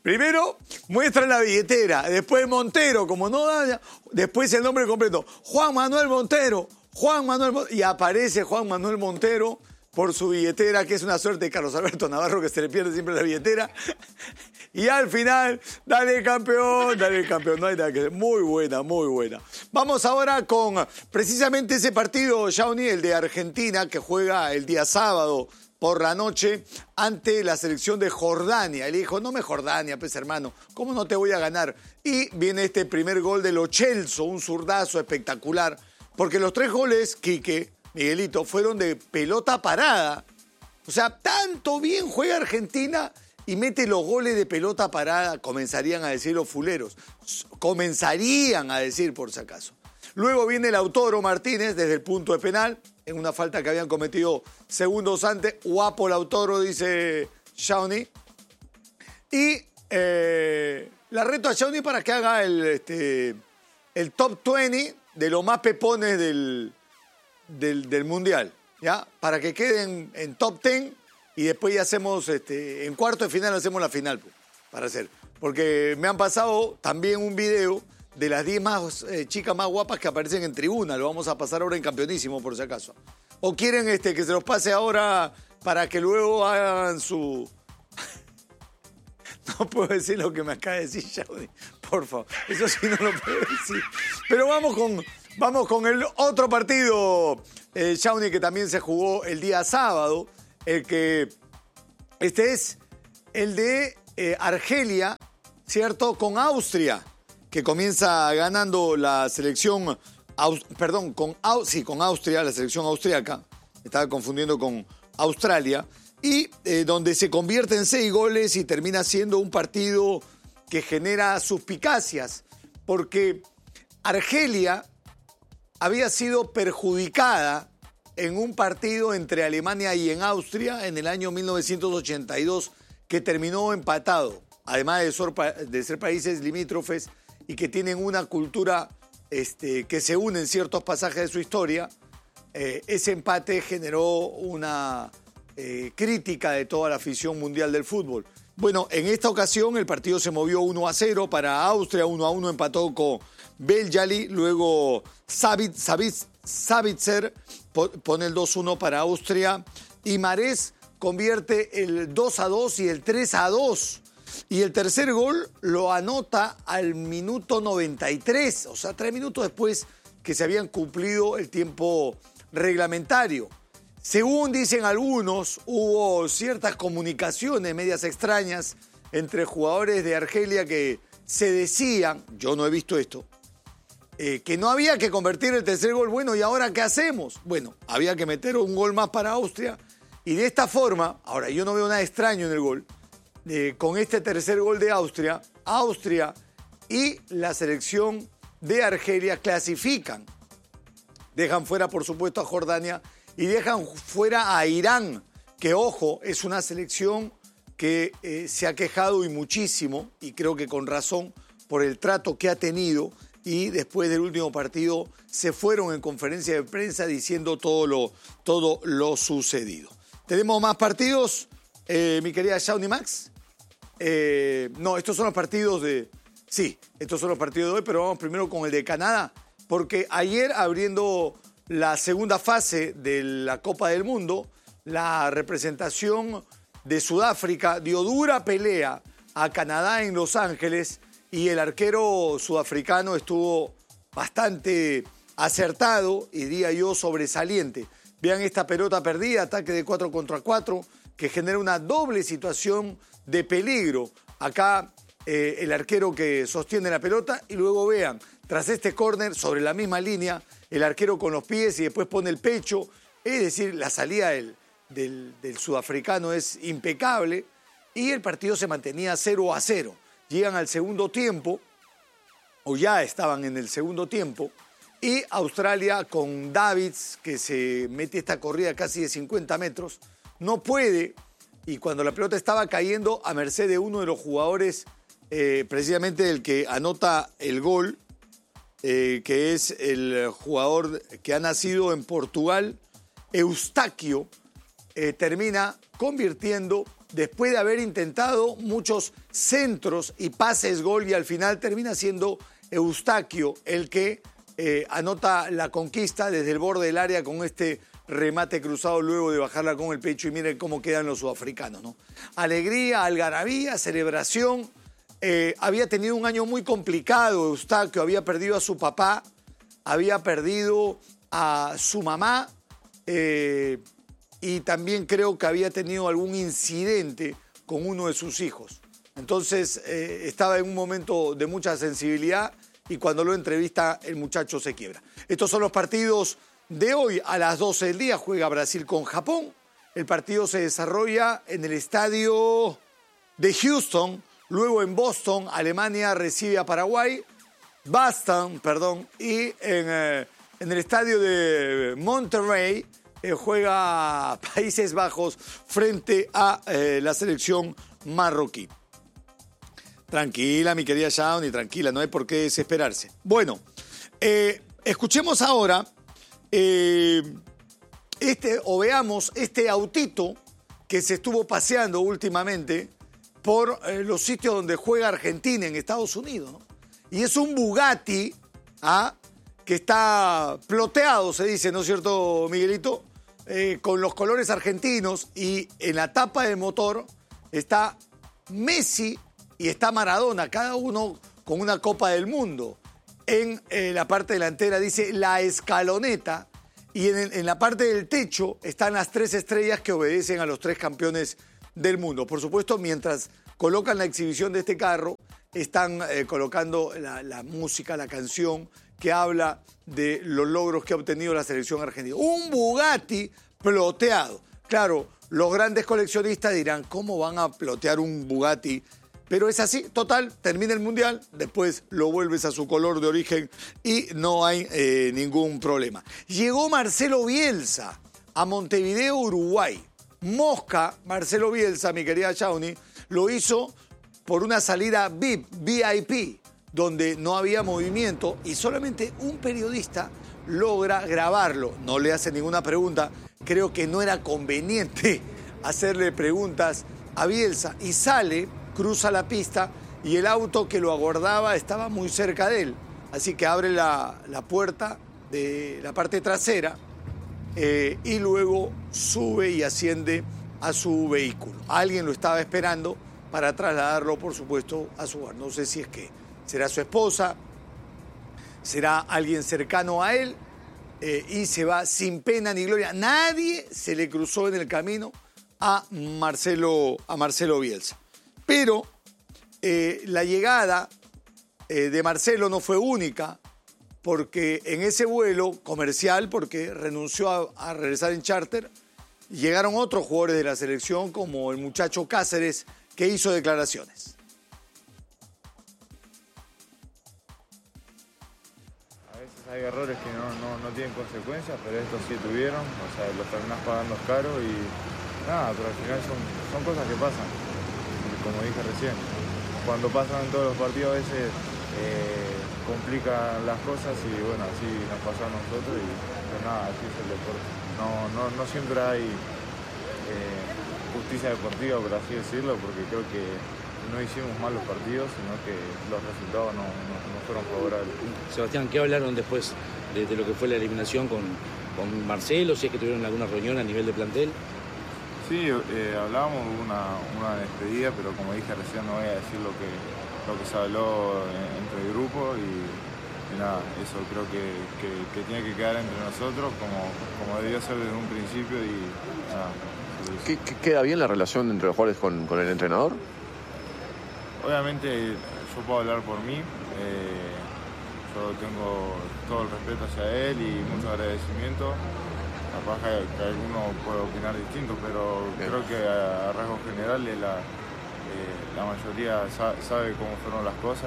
Primero muestran la billetera, después Montero, como no da, después el nombre completo, Juan Manuel Montero, y aparece Juan Manuel Montero por su billetera, que es una suerte de Carlos Alberto Navarro, que se le pierde siempre la billetera. Y al final, dale campeón, no hay nada que hacer. Muy buena, muy buena. Vamos ahora con precisamente ese partido, Shawnee, el de Argentina, que juega el día sábado por la noche ante la selección de Jordania. Él dijo, no me Jordania, pues hermano, ¿cómo no te voy a ganar? Y viene este primer gol de Lo Celso, un zurdazo espectacular, porque los 3 goles, Quique, Miguelito, fueron de pelota parada. O sea, tanto bien juega Argentina y mete los goles de pelota parada, comenzarían a decir los fuleros. Comenzarían a decir, por si acaso. Luego viene Lautaro Martínez desde el punto de penal, en una falta que habían cometido segundos antes. Guapo Lautaro, dice Shawnee. Y la reto a Shawnee para que haga el top 20 de los más pepones del Mundial, ¿ya? Para que queden en top 10 y después ya hacemos, en cuarto de final hacemos la final, para hacer. Porque me han pasado también un video de las 10 chicas más guapas que aparecen en tribuna. Lo vamos a pasar ahora en Campeonísimo, por si acaso. ¿O quieren que se los pase ahora para que luego hagan su... No puedo decir lo que me acaba de decir Shawnee, por favor. Eso sí no lo puedo decir. Pero vamos con el otro partido, Shawnee, que también se jugó el día sábado. Este es el de Argelia, ¿cierto? Con Austria, que comienza ganando la selección, con Austria, la selección austriaca, estaba confundiendo con Australia, y donde se convierte en 6 goles y termina siendo un partido que genera suspicacias, porque Argelia había sido perjudicada en un partido entre Alemania y en Austria en el año 1982, que terminó empatado, además de ser países limítrofes y que tienen una cultura que se une en ciertos pasajes de su historia. Ese empate generó una crítica de toda la afición mundial del fútbol. Bueno, en esta ocasión el partido se movió 1-0 para Austria, 1-1 empató con Beljali, luego Sabitzer pone el 2-1 para Austria y Marés convierte el 2-2 y el 3-2. Y el tercer gol lo anota al minuto 93, o sea, 3 minutos después que se habían cumplido el tiempo reglamentario. Según dicen algunos, hubo ciertas comunicaciones medias extrañas entre jugadores de Argelia que se decían, yo no he visto esto, que no había que convertir el tercer gol. Bueno, ¿y ahora qué hacemos? Bueno, había que meter un gol más para Austria y de esta forma, ahora yo no veo nada extraño en el gol, con este tercer gol de Austria y la selección de Argelia clasifican. Dejan fuera, por supuesto, a Jordania y dejan fuera a Irán, que, ojo, es una selección que se ha quejado y muchísimo, y creo que con razón, por el trato que ha tenido, y después del último partido se fueron en conferencia de prensa diciendo todo lo sucedido. ¿Tenemos más partidos, mi querida Shawnee Max? No, estos son los partidos de... Sí, estos son los partidos de hoy, pero vamos primero con el de Canadá, porque ayer, abriendo la segunda fase de la Copa del Mundo, la representación de Sudáfrica dio dura pelea a Canadá en Los Ángeles y el arquero sudafricano estuvo bastante acertado y, diría yo, sobresaliente. Vean esta pelota perdida, ataque de 4 contra 4, que genera una doble situación de peligro. Acá el arquero que sostiene la pelota y luego vean, tras este córner, sobre la misma línea, el arquero con los pies y después pone el pecho. Es decir, la salida del sudafricano es impecable y el partido se mantenía 0-0. Llegan al segundo tiempo, o ya estaban en el segundo tiempo, y Australia con Davids, que se mete esta corrida casi de 50 metros, no puede, y cuando la pelota estaba cayendo a merced de uno de los jugadores, precisamente el que anota el gol, que es el jugador que ha nacido en Portugal, Eustáquio, termina convirtiendo después de haber intentado muchos centros y pases gol, y al final termina siendo Eustaquio el que anota la conquista desde el borde del área con este remate cruzado luego de bajarla con el pecho, y miren cómo quedan los sudafricanos, ¿no? Alegría, algarabía, celebración. Había tenido un año muy complicado Eustaquio, había perdido a su papá, había perdido a su mamá, y también creo que había tenido algún incidente con uno de sus hijos. Entonces estaba en un momento de mucha sensibilidad, y cuando lo entrevista el muchacho se quiebra. Estos son los partidos de hoy. A las 12 del día juega Brasil con Japón. El partido se desarrolla en el estadio de Houston. Luego en Boston, Alemania recibe a Paraguay. Y en el estadio de Monterrey juega Países Bajos frente a la selección marroquí. Tranquila, mi querida Shawnee, tranquila, no hay por qué desesperarse. Bueno, escuchemos ahora veamos este autito que se estuvo paseando últimamente por los sitios donde juega Argentina en Estados Unidos, ¿no? Y es un Bugatti que está ploteado, se dice, ¿no es cierto, Miguelito? Con los colores argentinos, y en la tapa del motor está Messi y está Maradona, cada uno con una Copa del Mundo. En la parte delantera dice La Escaloneta, y en la parte del techo están las 3 estrellas que obedecen a los 3 campeones del mundo. Por supuesto, mientras colocan la exhibición de este carro, están colocando la música, la canción que habla de los logros que ha obtenido la selección argentina. Un Bugatti ploteado. Claro, los grandes coleccionistas dirán, ¿cómo van a plotear un Bugatti? Pero es así, total, termina el Mundial, después lo vuelves a su color de origen y no hay ningún problema. Llegó Marcelo Bielsa a Montevideo, Uruguay. Mosca, Marcelo Bielsa, mi querida Shawnee, lo hizo por una salida VIP, donde no había movimiento y solamente un periodista logra grabarlo. No le hace ninguna pregunta, creo que no era conveniente hacerle preguntas a Bielsa, y sale, cruza la pista, y el auto que lo aguardaba estaba muy cerca de él. Así que abre la puerta de la parte trasera y luego sube y asciende a su vehículo. Alguien lo estaba esperando para trasladarlo, por supuesto, a su hogar. No sé si es que será su esposa, será alguien cercano a él, y se va sin pena ni gloria. Nadie se le cruzó en el camino a Marcelo Bielsa. Pero la llegada de Marcelo no fue única, porque en ese vuelo comercial, porque renunció a regresar en charter, llegaron otros jugadores de la selección, como el muchacho Cáceres, que hizo declaraciones. A veces hay errores que no tienen consecuencias, pero estos sí tuvieron, o sea, los terminás pagando caro y nada, pero al final son cosas que pasan, como dije recién. Cuando pasan en todos los partidos a veces complican las cosas, y bueno, así nos pasó a nosotros, y pues nada, así es el deporte. No siempre hay justicia deportiva, por así decirlo, porque creo que no hicimos mal los partidos, sino que los resultados no fueron favorables. Sebastián, ¿qué hablaron después de lo que fue la eliminación con Marcelo? Si es que tuvieron alguna reunión a nivel de plantel. Sí, hablábamos de una despedida, pero como dije recién, no voy a decir lo que se habló entre el grupo, y nada, eso creo que tiene que quedar entre nosotros como debió ser desde un principio, y nada. ¿Queda bien la relación entre los jugadores con el entrenador? Obviamente yo puedo hablar por mí, yo tengo todo el respeto hacia él y mucho agradecimiento. Capaz que alguno puede opinar distinto, pero bien, creo que a rasgos generales la mayoría sabe cómo fueron las cosas.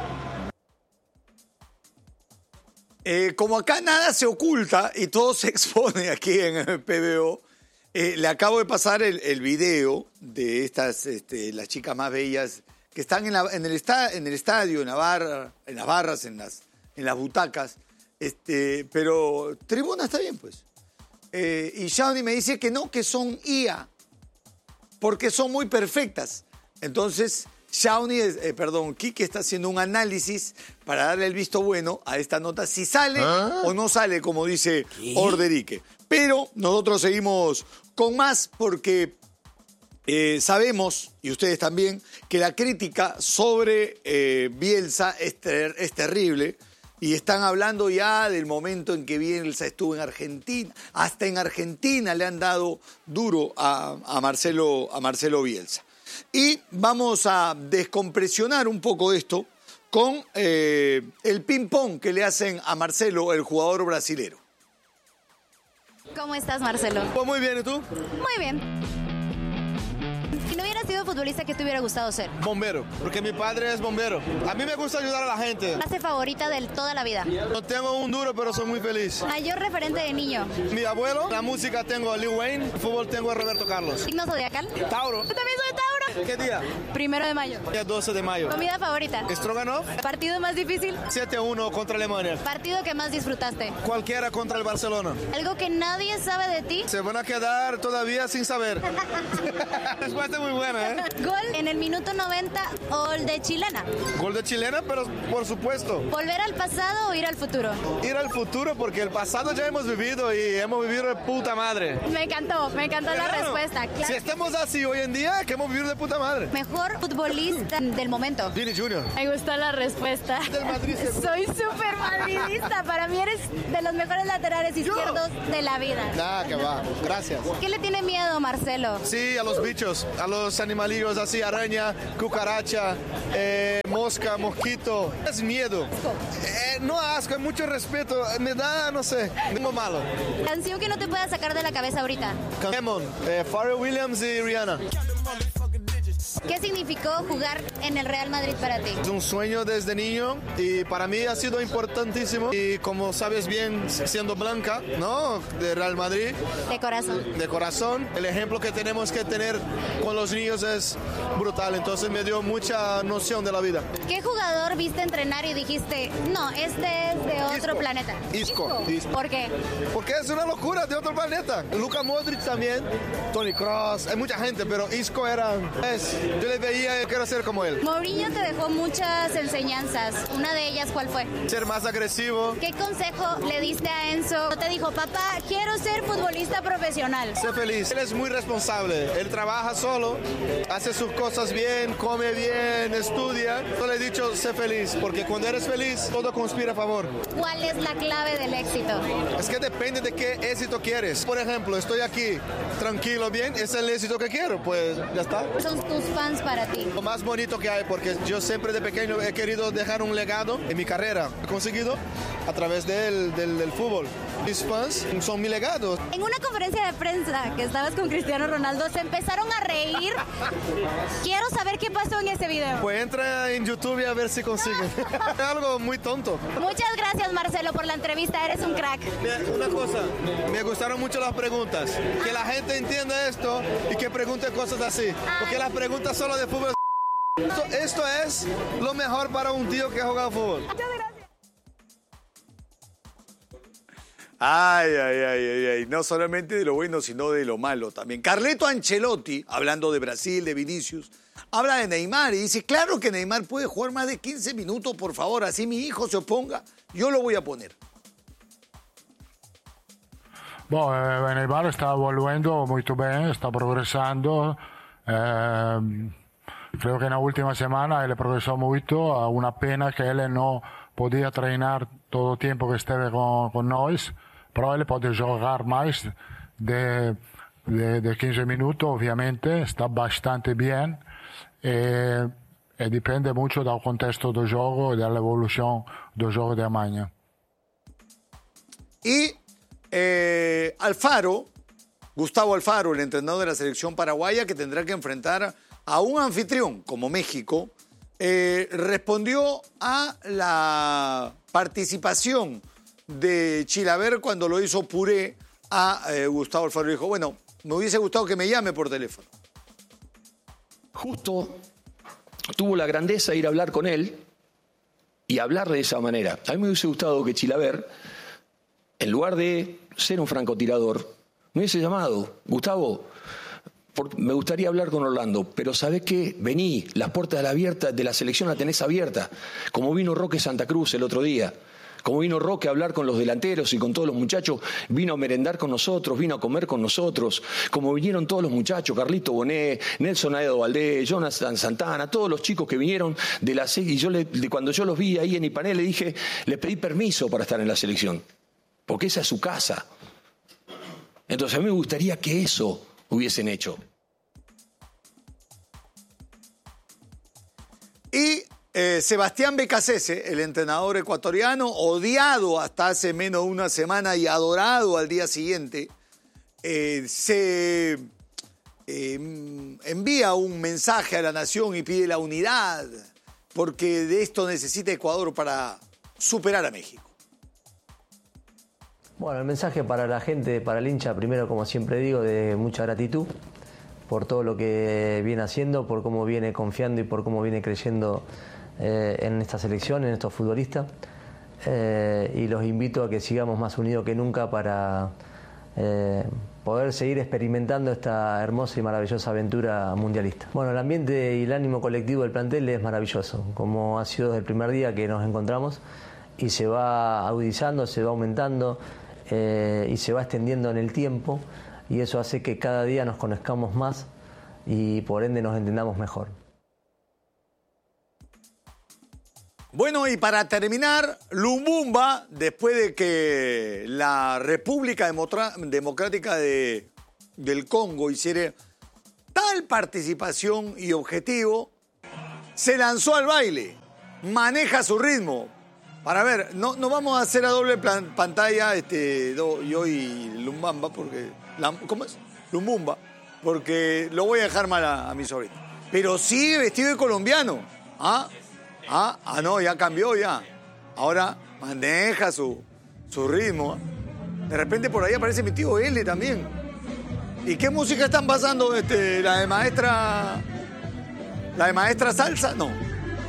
Como acá nada se oculta y todo se expone aquí en el PBO, le acabo de pasar el video de estas, las chicas más bellas que están en el estadio, en las barras, en las butacas, pero tribuna está bien, pues. Y Shawnee me dice que no, que son IA. porque son muy perfectas. Entonces, Quique está haciendo un análisis para darle el visto bueno a esta nota, si sale o no sale, como dice Orderique. Pero nosotros seguimos con más porque sabemos, y ustedes también, que la crítica sobre Bielsa es terrible. Y están hablando ya del momento en que Bielsa estuvo en Argentina. Hasta en Argentina le han dado duro a Marcelo Bielsa. Y vamos a descompresionar un poco esto con el ping-pong que le hacen a Marcelo, el jugador brasilero. ¿Cómo estás, Marcelo? Pues muy bien, ¿y tú? Muy bien. Si no hubieras sido futbolista, ¿qué te hubiera gustado ser? Bombero, porque mi padre es bombero. A mí me gusta ayudar a la gente. ¿Frase favorita de toda la vida? No tengo un duro, pero soy muy feliz. Mayor referente de niño. Mi abuelo, la música tengo a Lil Wayne, el fútbol tengo a Roberto Carlos. ¿Signo zodiacal? Tauro. Yo también soy Tauro. ¿Qué día? 1 de mayo. Día 12 de mayo. ¿Comida favorita? Stroganoff. ¿Partido más difícil? 7-1 contra Alemania. ¿Partido que más disfrutaste? Cualquiera contra el Barcelona. ¿Algo que nadie sabe de ti? Se van a quedar todavía sin saber. Respuesta muy buena, ¿eh? Gol en el minuto 90 o el de chilena. Gol de chilena, pero por supuesto. ¿Volver al pasado o ir al futuro? Ir al futuro, porque el pasado ya hemos vivido y hemos vivido de puta madre. Me encantó la respuesta. Claro. Si estamos así hoy en día, queremos vivir de puta madre. Mejor futbolista del momento. Vini Junior. Me gustó la respuesta. Del Madrid. Soy súper madridista. Para mí eres de los mejores laterales izquierdos de la vida. Nada, que va. Gracias. ¿Qué le tiene miedo, Marcelo? Sí, a los bichos, a los animalillos así, araña, cucaracha, mosca, mosquito. Es miedo. No asco, hay mucho respeto. Me da, no sé, tengo malo. Canción que no te pueda sacar de la cabeza ahorita. Lemon, Pharrell Williams y Rihanna. ¿Qué significó jugar en el Real Madrid para ti? Es un sueño desde niño y para mí ha sido importantísimo. Y como sabes bien, siendo blanca, ¿no? De Real Madrid. De corazón. De corazón. El ejemplo que tenemos que tener con los niños es brutal. Entonces me dio mucha noción de la vida. ¿Qué jugador viste entrenar y dijiste, no, este es de otro planeta? Isco. ¿Por qué? Porque es una locura, de otro planeta. Luka Modric también, Toni Kroos, hay mucha gente, pero Isco era... yo le veía, quiero ser como él. Mourinho te dejó muchas enseñanzas. Una de ellas, ¿cuál fue? Ser más agresivo. ¿Qué consejo le diste a Enzo? Te dijo, papá, quiero ser futbolista profesional. Sé feliz. Él es muy responsable. Él trabaja solo, hace sus cosas bien, come bien, estudia. Yo le he dicho, sé feliz, porque cuando eres feliz, todo conspira a favor. ¿Cuál es la clave del éxito? Es que depende de qué éxito quieres. Por ejemplo, estoy aquí, tranquilo, bien, es el éxito que quiero, pues ya está. Son tus fans para ti. Lo más bonito que hay, porque yo siempre de pequeño he querido dejar un legado en mi carrera. He conseguido a través del fútbol. Mis fans son mi legado. En una conferencia de prensa que estabas con Cristiano Ronaldo, se empezaron a reír. Quiero saber qué pasó en ese video. Pues entra en YouTube y a ver si consiguen. Algo muy tonto. Muchas gracias, Marcelo, por la entrevista. Eres un crack. Una cosa, me gustaron mucho las preguntas. Que la gente entienda esto y que pregunte cosas así. Porque las preguntas solo de fútbol. Esto es lo mejor para un tío que ha jugado fútbol. Muchas gracias. Ay. No solamente de lo bueno, sino de lo malo también. Carleto Ancelotti, hablando de Brasil, de Vinicius, habla de Neymar y dice, claro que Neymar puede jugar más de 15 minutos, por favor, así mi hijo se oponga, yo lo voy a poner. Neymar está volviendo muy bien, está progresando. Creo que en la última semana él progresó mucho, a una pena que él no podía treinar todo el tiempo que estuve con nosotros, pero él puede jugar más de 15 minutos, obviamente, está bastante bien y depende mucho del contexto del juego y de la evolución del juego de mañana. Y Alfaro, Gustavo Alfaro, el entrenador de la selección paraguaya, que tendrá que enfrentar a un anfitrión como México, respondió a la participación de Chilaver cuando lo hizo Puré a Gustavo Alfaro. Dijo, bueno, me hubiese gustado que me llame por teléfono. Justo tuvo la grandeza de ir a hablar con él y hablar de esa manera. A mí me hubiese gustado que Chilaver, en lugar de ser un francotirador, me hubiese llamado, Gustavo, me gustaría hablar con Orlando, pero ¿sabés qué? Vení, las puertas de la selección la tenés abierta, como vino Roque Santa Cruz el otro día. Como vino Roque a hablar con los delanteros y con todos los muchachos, vino a merendar con nosotros, vino a comer con nosotros, como vinieron todos los muchachos, Carlito Bonet, Nelson Aedo Valdés, Jonathan Santana, todos los chicos que vinieron de la selección. Y cuando yo los vi ahí en Ipané, les pedí permiso para estar en la selección, porque esa es su casa. Entonces a mí me gustaría que eso hubiesen hecho. Y Sebastián Becasese, el entrenador ecuatoriano, odiado hasta hace menos de una semana y adorado al día siguiente, se envía un mensaje a la nación y pide la unidad, porque de esto necesita Ecuador para superar a México. Bueno, el mensaje para la gente, para el hincha, primero, como siempre digo, de mucha gratitud por todo lo que viene haciendo, por cómo viene confiando y por cómo viene creyendo en esta selección, en estos futbolistas. Y los invito a que sigamos más unidos que nunca para poder seguir experimentando esta hermosa y maravillosa aventura mundialista. Bueno, el ambiente y el ánimo colectivo del plantel es maravilloso, como ha sido desde el primer día que nos encontramos, y se va agudizando, se va aumentando y se va extendiendo en el tiempo, y eso hace que cada día nos conozcamos más y por ende nos entendamos mejor. Bueno, y para terminar, Lumumba, después de que la República Democrática del Congo hiciera tal participación y objetivo, se lanzó al baile, maneja su ritmo. Para ver, no vamos a hacer a doble pantalla yo y Lumumba, porque... ¿Cómo es? Lumumba, porque lo voy a dejar mal a mi sobrino. Pero sigue vestido de colombiano. No, ya cambió ya. Ahora maneja su ritmo. De repente por ahí aparece mi tío L también. ¿Y qué música están pasando? ¿La de maestra salsa? No.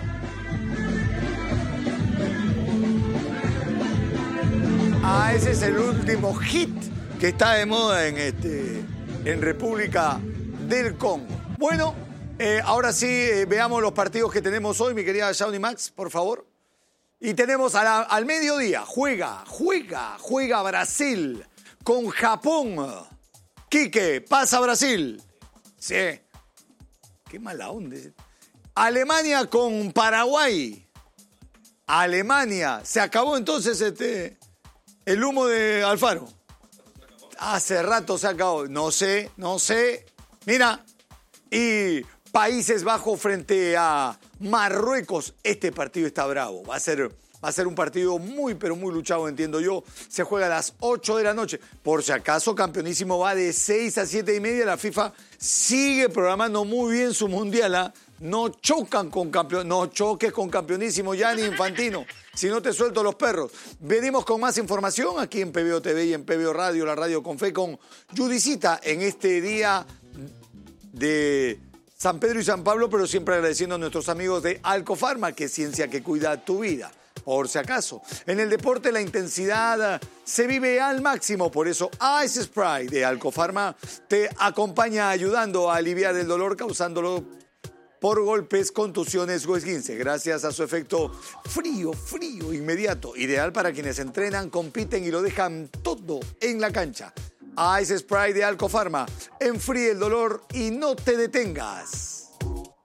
Ese es el último hit que está de moda en República del Congo. Bueno, ahora sí, veamos los partidos que tenemos hoy, mi querida Shawnee Max, por favor. Y tenemos al mediodía, juega Brasil con Japón. Quique, pasa Brasil. Sí. Qué mala onda. Alemania con Paraguay. Alemania. Se acabó entonces el humo de Alfaro. Hace rato se acabó. No sé. Mira. Y Países Bajos frente a Marruecos. Este partido está bravo. Va a ser un partido muy, pero muy luchado, entiendo yo. Se juega a las 8 de la noche. Por si acaso, Campeonísimo va de 6 a 7:30. La FIFA sigue programando muy bien su mundial. No choques con Campeonísimo, Gianni Infantino. Si no te suelto los perros. Venimos con más información aquí en PBO TV y en PBO Radio, la radio con fe, con Judicita en este día de San Pedro y San Pablo, pero siempre agradeciendo a nuestros amigos de Alcofarma, que es ciencia que cuida tu vida. Por si acaso. En el deporte la intensidad se vive al máximo, por eso Ice Spray de Alcofarma te acompaña ayudando a aliviar el dolor causándolo por golpes, contusiones o esguince, gracias a su efecto frío, inmediato, ideal para quienes entrenan, compiten y lo dejan todo en la cancha. Ice Spray de Alcofarma, enfríe el dolor y no te detengas.